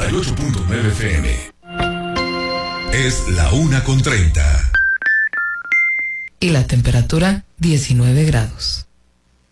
98.9 FM. Es la 1:30. Y la temperatura 19 grados.